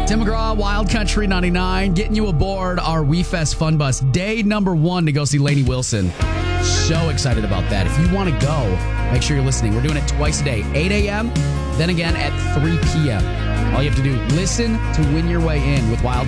Tim McGraw, Wild Country 99, getting you aboard our WeFest Fun Bus. Day number 1 to go see Lainey Wilson. So excited about that. If you want to go, make sure you're listening. We're doing it twice a day, 8 a.m., then again at 3 p.m. All you have to do, listen to win your way in with Wild